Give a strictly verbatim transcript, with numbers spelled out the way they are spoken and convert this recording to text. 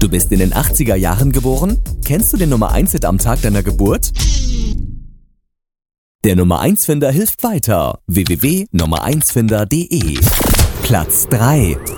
Du bist in den achtziger Jahren geboren? Kennst du den Nummer eins Hit am Tag deiner Geburt? Der Nummer eins Finder hilft weiter. w w w punkt nummer eins finder punkt de Platz drei.